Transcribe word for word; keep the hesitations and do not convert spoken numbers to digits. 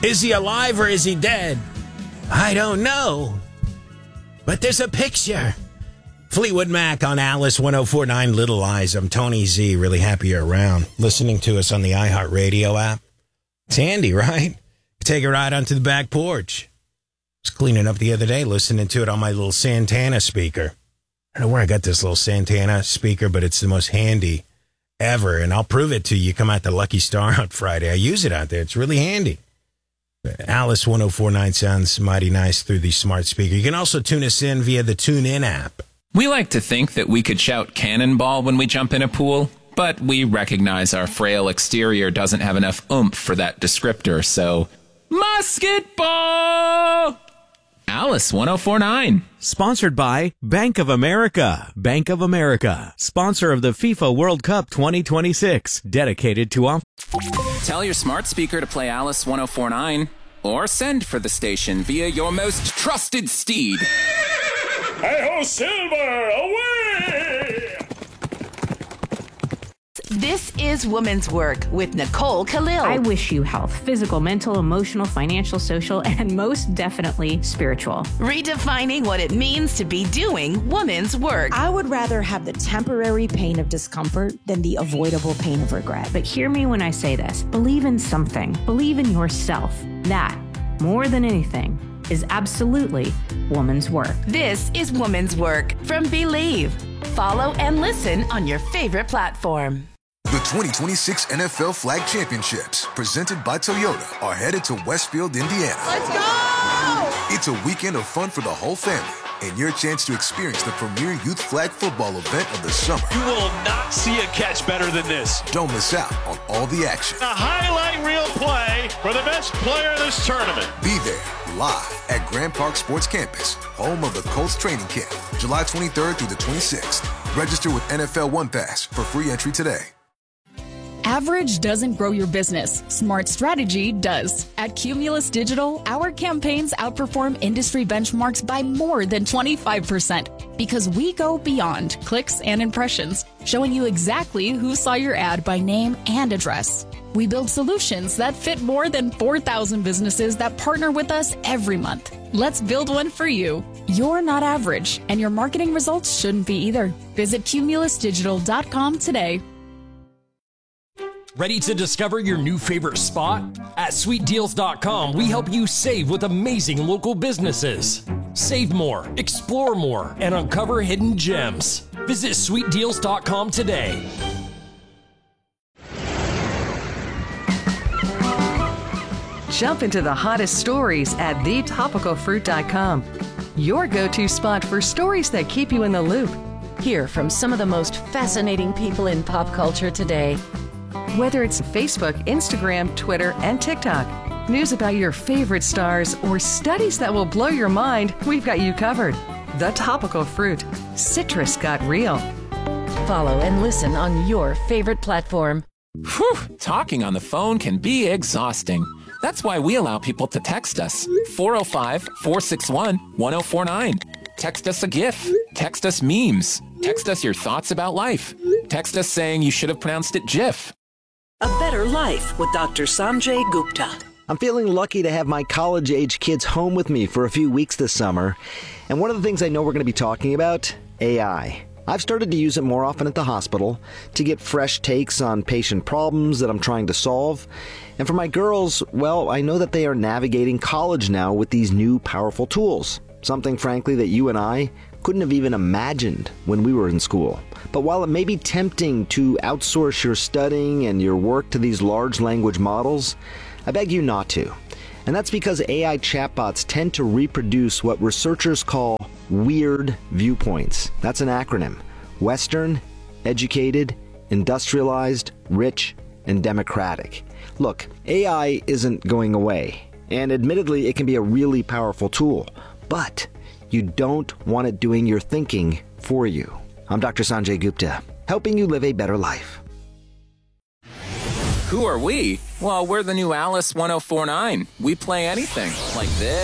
Is he alive or is he dead? I don't know. But there's a picture. Fleetwood Mac on Alice ten forty-nine Little Eyes. I'm Tony Z. Really happy you're around. Listening to us on the iHeartRadio app. It's handy, right? Take a ride onto the back porch. I was cleaning up the other day, listening to it on my little Santana speaker. I don't know where I got this little Santana speaker, but it's the most handy ever. And I'll prove it to you. You come out to Lucky Star on Friday. I use it out there. It's really handy. Alice ten forty-nine sounds mighty nice through the smart speaker. You can also tune us in via the TuneIn app. We like to think that we could shout cannonball when we jump in a pool, but we recognize our frail exterior doesn't have enough oomph for that descriptor, so musketball! Alice ten forty-nine. Sponsored by Bank of America. Bank of America, sponsor of the FIFA World Cup twenty twenty-six, dedicated to... Um- Tell your smart speaker to play Alice ten forty-nine, or send for the station via your most trusted steed. Hey-ho, Silver, away! This is Woman's Work with Nicole Khalil. I wish you health, physical, mental, emotional, financial, social, and most definitely spiritual. Redefining what it means to be doing woman's work. I would rather have the temporary pain of discomfort than the avoidable pain of regret. But hear me when I say this. Believe in something. Believe in yourself. That, more than anything, is absolutely woman's work. This is Woman's Work from Believe. Follow and listen on your favorite platform. The twenty twenty-six N F L Flag Championships, presented by Toyota, are headed to Westfield, Indiana. Let's go! It's a weekend of fun for the whole family and your chance to experience the premier youth flag football event of the summer. You will not see a catch better than this. Don't miss out on all the action. A highlight reel play for the best player of this tournament. Be there live at Grand Park Sports Campus, home of the Colts training camp, July twenty-third through the twenty-sixth. Register with N F L One Pass for free entry today. Average doesn't grow your business. Smart strategy does. At Cumulus Digital, our campaigns outperform industry benchmarks by more than twenty-five percent because we go beyond clicks and impressions, showing you exactly who saw your ad by name and address. We build solutions that fit more than four thousand businesses that partner with us every month. Let's build one for you. You're not average, and your marketing results shouldn't be either. Visit cumulus digital dot com today. Ready to discover your new favorite spot? At sweet deals dot com, we help you save with amazing local businesses. Save more, explore more, and uncover hidden gems. Visit sweet deals dot com today. Jump into the hottest stories at the topical fruit dot com. Your go-to spot for stories that keep you in the loop. Hear from some of the most fascinating people in pop culture today. Whether it's Facebook, Instagram, Twitter, and TikTok, news about your favorite stars, or studies that will blow your mind, we've got you covered. The Topical Fruit. Citrus got real. Follow and listen on your favorite platform. Whew, talking on the phone can be exhausting. That's why we allow people to text us. four oh five, four six one, one oh four nine. Text us a GIF. Text us memes. Text us your thoughts about life. Text us saying you should have pronounced it GIF. A Better Life with Doctor Sanjay Gupta. I'm feeling lucky to have my college-age kids home with me for a few weeks this summer. And one of the things I know we're going to be talking about, A I. I've started to use it more often at the hospital to get fresh takes on patient problems that I'm trying to solve. And for my girls, well, I know that they are navigating college now with these new powerful tools. Something, frankly, that you and I couldn't have even imagined when we were in school. But while it may be tempting to outsource your studying and your work to these large language models, I beg you not to. And that's because A I chatbots tend to reproduce what researchers call weird viewpoints. That's an acronym. Western, educated, industrialized, rich, and democratic. Look, A I isn't going away. And admittedly, it can be a really powerful tool. But you don't want it doing your thinking for you. I'm Doctor Sanjay Gupta, helping you live a better life. Who are we? Well, we're the new Alice ten forty-nine. We play anything like this.